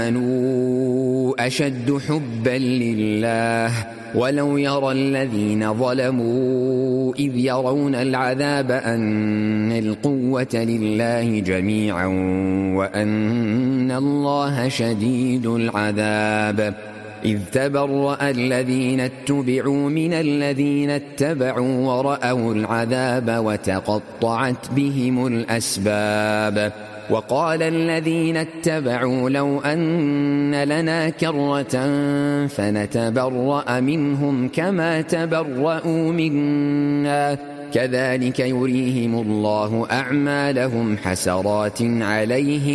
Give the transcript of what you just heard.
آمنوا أشد حبا لله ولو يرى الذين ظلموا إذ يرون العذاب أن القوة لله جميعا وأن الله شديد العذاب إذ تبرأ الذين اتبعوا من الذين اتبعوا ورأوا العذاب وتقطعت بهم الأسباب وقال الذين اتبعوا لو أن لنا كرة فنتبرأ منهم كما تبرأوا منا كذلك يريهم الله أعمالهم حسرات عليهم